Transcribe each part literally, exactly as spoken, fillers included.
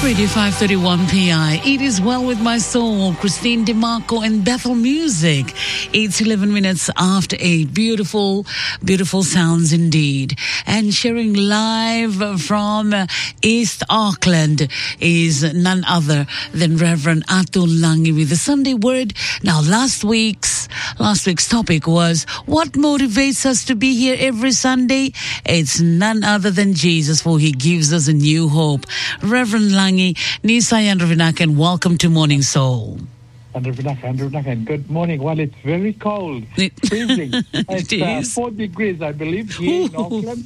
Radio five thirty-one P I. It is well with my soul. Christine DeMarco and Bethel Music. It's eleven minutes after eight. Beautiful, beautiful sounds indeed. And sharing live from East Auckland is none other than Reverend Atul Langi with the Sunday Word. Now, last week's last week's topic was what motivates us to be here every Sunday? It's none other than Jesus, for He gives us a new hope. Reverend Langi, Nisa Andrew Vinaka, and welcome to Morning Soul. Andrew Vinaka, Andrew Vinaka, good morning. Well, it's very cold, freezing. It's it uh, four degrees, I believe, here in Auckland.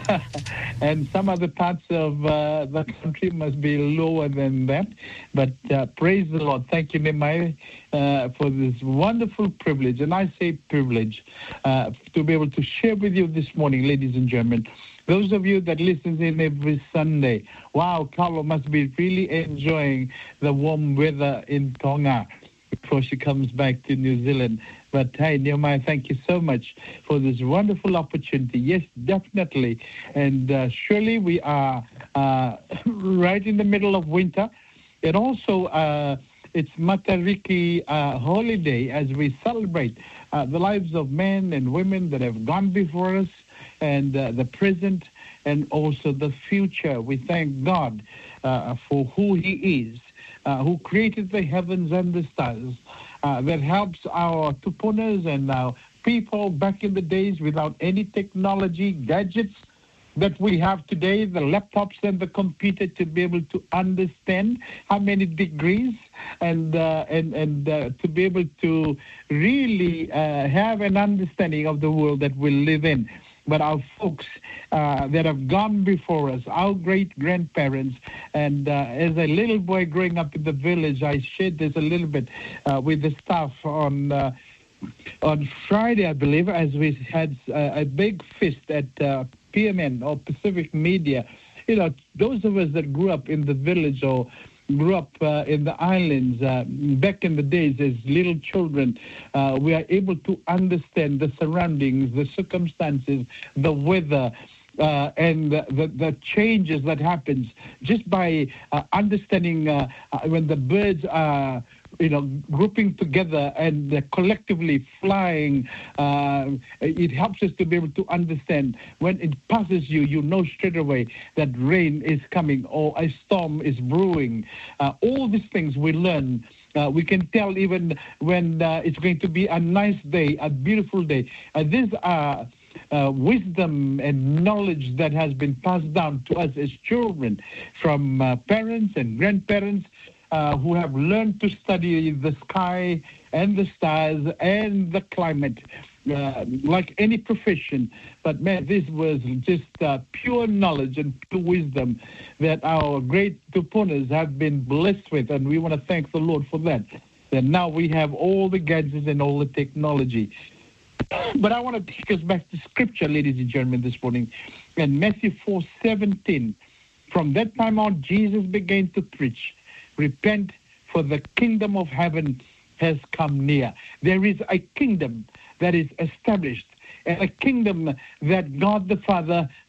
And some other parts of uh, the country must be lower than that. But uh, praise the Lord. Thank you, Nehemiah, uh, for this wonderful privilege. And I say privilege uh, to be able to share with you this morning, ladies and gentlemen. Those of you that listen in every Sunday, wow, Carlo must be really enjoying the warm weather in Tonga before she comes back to New Zealand. But hey, Nehemiah, thank you so much for this wonderful opportunity. Yes, definitely. And uh, surely we are uh, right in the middle of winter. And also, uh, it's Matariki uh, holiday as we celebrate uh, the lives of men and women that have gone before us, and uh, the present and also the future. We thank God uh, for who He is, uh, who created the heavens and the stars, uh, that helps our tupunas and our people back in the days without any technology, gadgets that we have today, the laptops and the computer, to be able to understand how many degrees and uh, and and uh, to be able to really uh, have an understanding of the world that we live in. But our folks uh, that have gone before us, our great-grandparents, and uh, as a little boy growing up in the village, I shared this a little bit uh, with the staff on uh, on Friday, I believe, as we had uh, a big feast at uh, P M N, or Pacific Media. You know, those of us that grew up in the village or grew up uh, in the islands uh, back in the days as little children, uh, we are able to understand the surroundings, the circumstances, the weather, uh, and the, the, the changes that happens just by uh, understanding uh, uh, when the birds are, you know, grouping together and uh, collectively flying. Uh, it helps us to be able to understand when it passes you, you know straight away that rain is coming or a storm is brewing. Uh, all these things we learn. Uh, we can tell even when uh, it's going to be a nice day, a beautiful day. Uh, these are Uh, wisdom and knowledge that has been passed down to us as children from uh, parents and grandparents uh, who have learned to study the sky and the stars and the climate uh, like any profession. But man, this was just uh, pure knowledge and pure wisdom that our great tupunas have been blessed with, and we want to thank the Lord for that. And now we have all the gadgets and all the technology. But I want to take us back to Scripture, ladies and gentlemen, this morning. In Matthew four seventeen, from that time on, Jesus began to preach, repent, for the kingdom of heaven has come near. There is a kingdom that is established, and a kingdom that God the Father